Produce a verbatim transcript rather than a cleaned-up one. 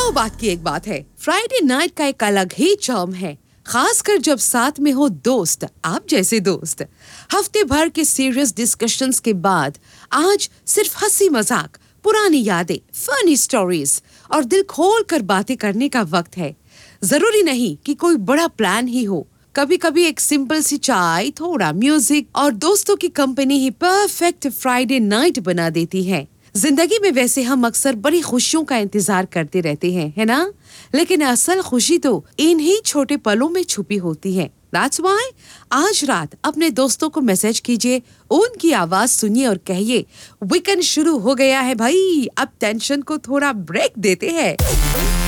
सौ बात की एक बात है, फ्राइडे नाइट का एक अलग ही चार्म है, खासकर जब साथ में हो दोस्त, आप जैसे दोस्त। हफ्ते भर के सीरियस डिस्कशंस के बाद आज सिर्फ हंसी मजाक, पुरानी यादें, फनी स्टोरीज और दिल खोल कर बातें करने का वक्त है। जरूरी नहीं कि कोई बड़ा प्लान ही हो, कभी कभी एक सिंपल सी चाय, थोड़ा म्यूजिक और दोस्तों की कंपनी ही परफेक्ट फ्राइडे नाइट बना देती है। जिंदगी में वैसे हम अक्सर बड़ी खुशियों का इंतजार करते रहते हैं, है ना? लेकिन असल खुशी तो इन्हीं छोटे पलों में छुपी होती है। That's why आज रात अपने दोस्तों को मैसेज कीजिए, उनकी आवाज सुनिए और कहिए, वीकेंड शुरू हो गया है भाई, अब टेंशन को थोड़ा ब्रेक देते हैं।